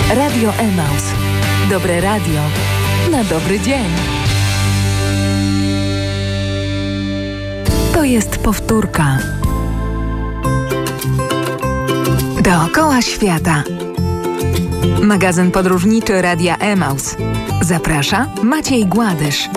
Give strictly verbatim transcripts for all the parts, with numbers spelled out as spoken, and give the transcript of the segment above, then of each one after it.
Radio Emaus. Dobre radio na dobry dzień. To jest powtórka. Dookoła świata. Magazyn podróżniczy Radia Emaus. Zaprasza Maciej Gładysz.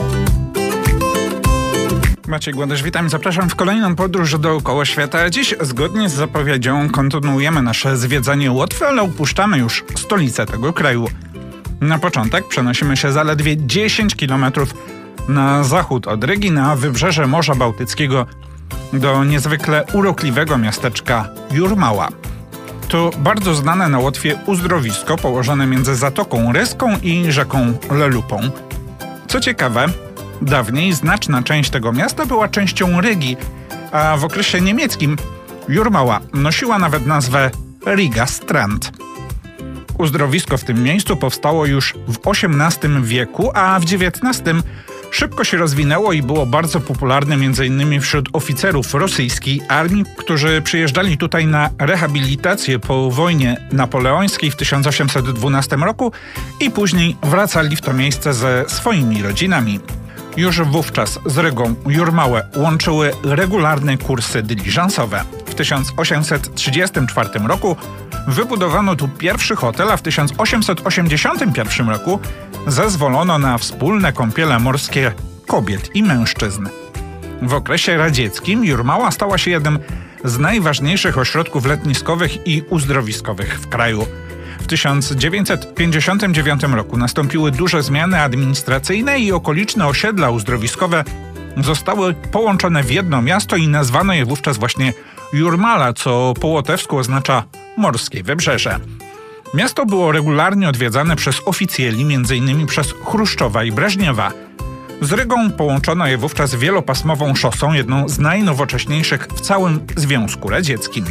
Maciej Gładysz, witam i zapraszam w kolejną podróż dookoła świata. Dziś, zgodnie z zapowiedzią, kontynuujemy nasze zwiedzanie Łotwy, ale opuszczamy już stolicę tego kraju. Na początek przenosimy się zaledwie dziesięć kilometrów na zachód od Rygi, na wybrzeże Morza Bałtyckiego, do niezwykle urokliwego miasteczka Jurmała. To bardzo znane na Łotwie uzdrowisko położone między Zatoką Ryską i rzeką Lelupą. Co ciekawe, dawniej znaczna część tego miasta była częścią Rygi, a w okresie niemieckim Jurmała nosiła nawet nazwę Riga Strand. Uzdrowisko w tym miejscu powstało już w osiemnastym wieku, a w dziewiętnastym szybko się rozwinęło i było bardzo popularne m.in. wśród oficerów rosyjskiej armii, którzy przyjeżdżali tutaj na rehabilitację po wojnie napoleońskiej w tysiąc osiemset dwunastym roku i później wracali w to miejsce ze swoimi rodzinami. Już wówczas z Rygą Jurmałę łączyły regularne kursy dyliżansowe. W tysiąc osiemset trzydziestym czwartym roku wybudowano tu pierwszy hotel, a w tysiąc osiemset osiemdziesiątym pierwszym roku zezwolono na wspólne kąpiele morskie kobiet i mężczyzn. W okresie radzieckim Jurmała stała się jednym z najważniejszych ośrodków letniskowych i uzdrowiskowych w kraju. W tysiąc dziewięćset pięćdziesiątym dziewiątym roku nastąpiły duże zmiany administracyjne i okoliczne osiedla uzdrowiskowe zostały połączone w jedno miasto i nazwano je wówczas właśnie Jurmala, co po łotewsku oznacza morskie wybrzeże. Miasto było regularnie odwiedzane przez oficjeli, m.in. przez Chruszczowa i Breżniewa. Z Rygą połączono je wówczas wielopasmową szosą, jedną z najnowocześniejszych w całym Związku Radzieckim.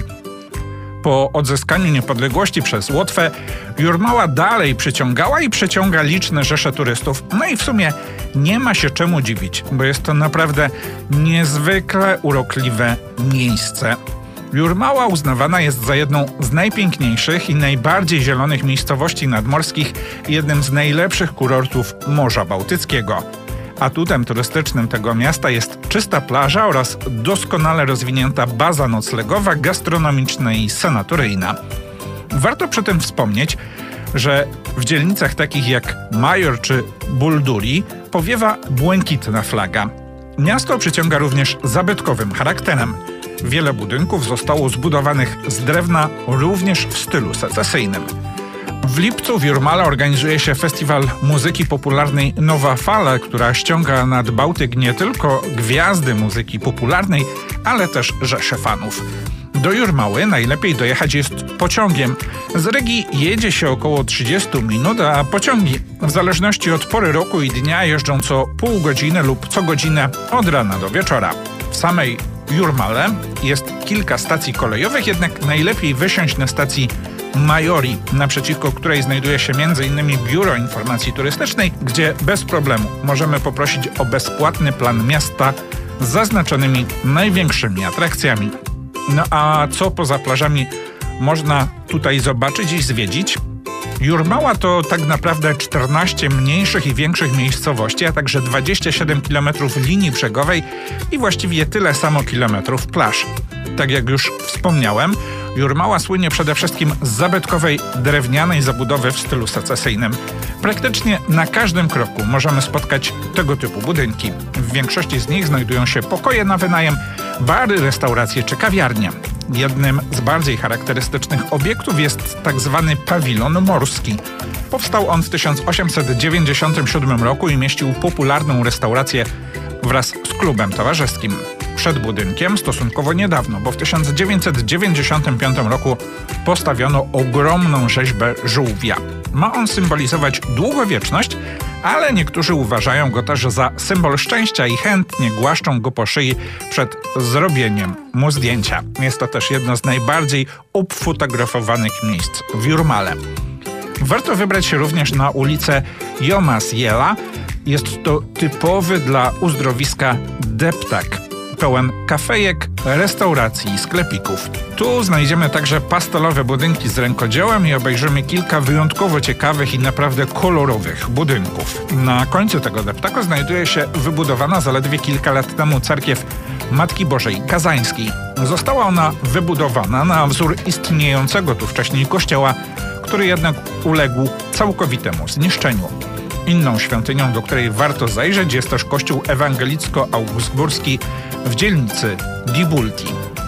Po odzyskaniu niepodległości przez Łotwę Jurmała dalej przyciągała i przyciąga liczne rzesze turystów. No i w sumie nie ma się czemu dziwić, bo jest to naprawdę niezwykle urokliwe miejsce. Jurmała uznawana jest za jedną z najpiękniejszych i najbardziej zielonych miejscowości nadmorskich i jednym z najlepszych kurortów Morza Bałtyckiego. Atutem turystycznym tego miasta jest czysta plaża oraz doskonale rozwinięta baza noclegowa, gastronomiczna i sanatoryjna. Warto przy tym wspomnieć, że w dzielnicach takich jak Major czy Bulduri powiewa błękitna flaga. Miasto przyciąga również zabytkowym charakterem. Wiele budynków zostało zbudowanych z drewna również w stylu secesyjnym. W lipcu w Jurmale organizuje się festiwal muzyki popularnej Nowa Fala, która ściąga nad Bałtyk nie tylko gwiazdy muzyki popularnej, ale też rzesze fanów. Do Jurmały najlepiej dojechać jest pociągiem. Z Rygi jedzie się około trzydzieści minut, a pociągi w zależności od pory roku i dnia jeżdżą co pół godziny lub co godzinę od rana do wieczora. W samej Jurmale jest kilka stacji kolejowych, jednak najlepiej wysiąść na stacji Majori, naprzeciwko której znajduje się m.in. Biuro Informacji Turystycznej, gdzie bez problemu możemy poprosić o bezpłatny plan miasta z zaznaczonymi największymi atrakcjami. No a co poza plażami można tutaj zobaczyć i zwiedzić? Jurmała to tak naprawdę czternaście mniejszych i większych miejscowości, a także dwadzieścia siedem kilometrów linii brzegowej i właściwie tyle samo kilometrów plaż. Tak jak już wspomniałem, Jurmała słynie przede wszystkim z zabytkowej drewnianej zabudowy w stylu secesyjnym. Praktycznie na każdym kroku możemy spotkać tego typu budynki. W większości z nich znajdują się pokoje na wynajem, bary, restauracje czy kawiarnie. Jednym z bardziej charakterystycznych obiektów jest tak zwany pawilon morski. Powstał on w tysiąc osiemset dziewięćdziesiątym siódmym roku i mieścił popularną restaurację wraz z klubem towarzyskim. Przed budynkiem stosunkowo niedawno, bo w tysiąc dziewięćset dziewięćdziesiątym piątym roku postawiono ogromną rzeźbę żółwia. Ma on symbolizować długowieczność, ale niektórzy uważają go też za symbol szczęścia i chętnie głaszczą go po szyi przed zrobieniem mu zdjęcia. Jest to też jedno z najbardziej obfotografowanych miejsc w Jurmale. Warto wybrać się również na ulicę Jomasjela. Jest to typowy dla uzdrowiska deptak. pełen kafejek, restauracji i sklepików. Tu znajdziemy także pastelowe budynki z rękodziełem i obejrzymy kilka wyjątkowo ciekawych i naprawdę kolorowych budynków. Na końcu tego deptaku znajduje się wybudowana zaledwie kilka lat temu cerkiew Matki Bożej Kazańskiej. Została ona wybudowana na wzór istniejącego tu wcześniej kościoła, który jednak uległ całkowitemu zniszczeniu. Inną świątynią, do której warto zajrzeć, jest też kościół ewangelicko-augsburski w dzielnicy Dibulti.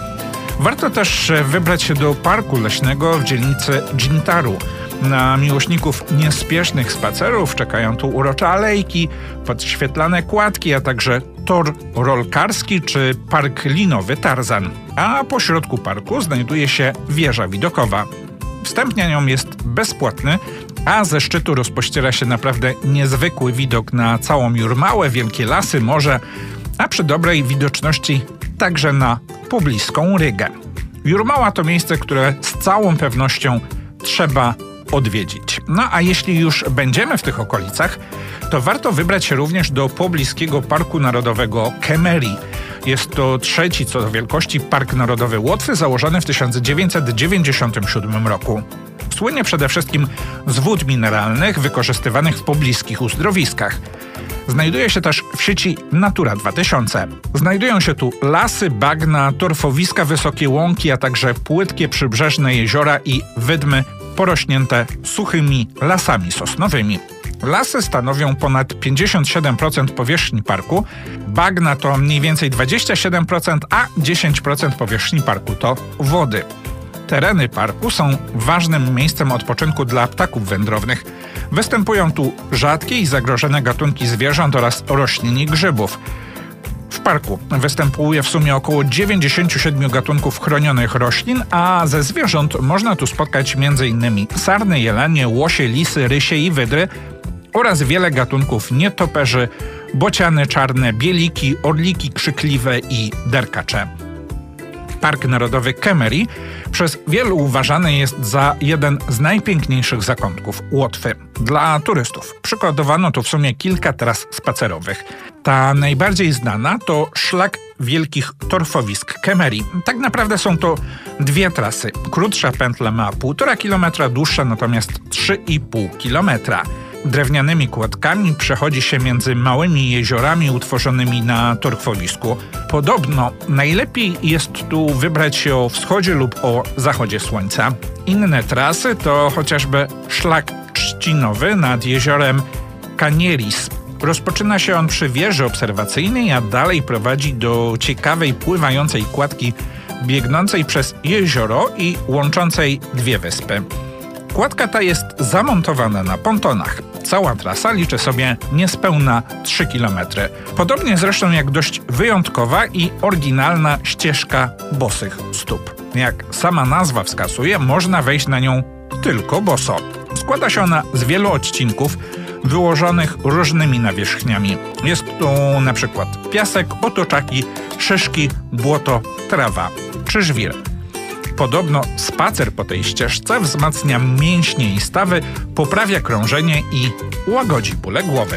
Warto też wybrać się do parku leśnego w dzielnicy Gintaru. Na miłośników niespiesznych spacerów czekają tu urocze alejki, podświetlane kładki, a także tor rolkarski czy park linowy Tarzan. A po środku parku znajduje się wieża widokowa. Wstęp na nią jest bezpłatny, a ze szczytu rozpościera się naprawdę niezwykły widok na całą Jurmałę, wielkie lasy, morze, a przy dobrej widoczności także na pobliską Rygę. Jurmała to miejsce, które z całą pewnością trzeba odwiedzić. No a jeśli już będziemy w tych okolicach, to warto wybrać się również do pobliskiego Parku Narodowego Kemerii. Jest to trzeci co do wielkości Park Narodowy Łotwy, założony w tysiąc dziewięćset dziewięćdziesiątym siódmym roku. Słynie przede wszystkim z wód mineralnych wykorzystywanych w pobliskich uzdrowiskach. Znajduje się też w sieci Natura dwa tysiące. Znajdują się tu lasy, bagna, torfowiska, wysokie łąki, a także płytkie przybrzeżne jeziora i wydmy porośnięte suchymi lasami sosnowymi. Lasy stanowią ponad pięćdziesiąt siedem procent powierzchni parku, bagna to mniej więcej dwadzieścia siedem procent, a dziesięć procent powierzchni parku to wody. Tereny parku są ważnym miejscem odpoczynku dla ptaków wędrownych. Występują tu rzadkie i zagrożone gatunki zwierząt oraz roślin i grzybów. W parku występuje w sumie około dziewięćdziesiąt siedem gatunków chronionych roślin, a ze zwierząt można tu spotkać m.in. sarny, jelenie, łosie, lisy, rysie i wydry oraz wiele gatunków nietoperzy, bociany czarne, bieliki, orliki krzykliwe i derkacze. Park Narodowy Kemerii przez wielu uważany jest za jeden z najpiękniejszych zakątków Łotwy. Dla turystów przygotowano tu w sumie kilka tras spacerowych. Ta najbardziej znana to szlak wielkich torfowisk Kemerii. Tak naprawdę są to dwie trasy. Krótsza pętla ma półtora kilometra, dłuższa natomiast trzy i pół kilometra. Drewnianymi kładkami przechodzi się między małymi jeziorami utworzonymi na torfowisku. Podobno najlepiej jest tu wybrać się o wschodzie lub o zachodzie słońca. Inne trasy to chociażby szlak trzcinowy nad jeziorem Kanieris. Rozpoczyna się on przy wieży obserwacyjnej, a dalej prowadzi do ciekawej pływającej kładki biegnącej przez jezioro i łączącej dwie wyspy. Kładka ta jest zamontowana na pontonach. Cała trasa liczy sobie niespełna trzy kilometry. Podobnie zresztą jak dość wyjątkowa i oryginalna ścieżka bosych stóp. Jak sama nazwa wskazuje, można wejść na nią tylko boso. Składa się ona z wielu odcinków wyłożonych różnymi nawierzchniami. Jest tu na przykład piasek, otoczaki, szyszki, błoto, trawa czy żwir. Podobno spacer po tej ścieżce wzmacnia mięśnie i stawy, poprawia krążenie i łagodzi bóle głowy.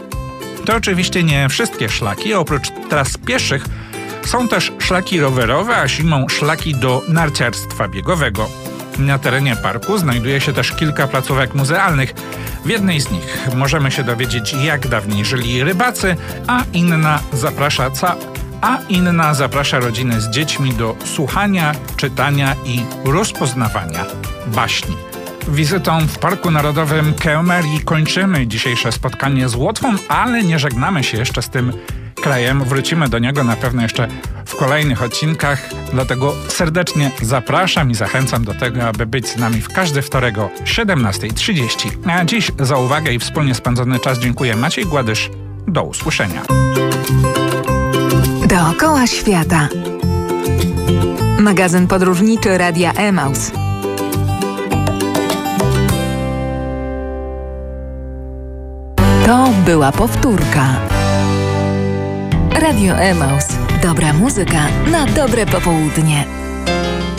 To oczywiście nie wszystkie szlaki, oprócz tras pieszych są też szlaki rowerowe, a zimą szlaki do narciarstwa biegowego. Na terenie parku znajduje się też kilka placówek muzealnych. W jednej z nich możemy się dowiedzieć, jak dawniej żyli rybacy, a inna zaprasza ca a inna zaprasza rodziny z dziećmi do słuchania, czytania i rozpoznawania baśni. Wizytą w Parku Narodowym Kemerii kończymy dzisiejsze spotkanie z Łotwą, ale nie żegnamy się jeszcze z tym krajem. Wrócimy do niego na pewno jeszcze w kolejnych odcinkach, dlatego serdecznie zapraszam i zachęcam do tego, aby być z nami w każdy wtorek o siedemnasta trzydzieści. A dziś za uwagę i wspólnie spędzony czas dziękuję. Maciej Gładysz. Do usłyszenia. Dookoła świata. Magazyn podróżniczy Radia Emaus. To była powtórka. Radio Emaus. Dobra muzyka na dobre popołudnie.